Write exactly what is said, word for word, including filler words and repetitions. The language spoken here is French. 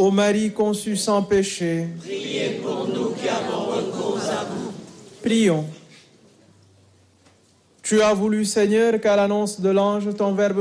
Ô Marie conçue sans péché, Priez pour nous qui avons recours à vous. prions. Tu as voulu, Seigneur, qu'à l'annonce de l'ange, ton Verbe